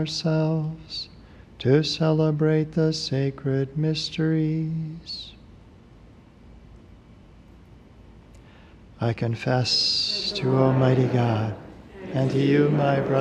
ourselves to celebrate the sacred mysteries. I confess to Almighty God and to you, my brothers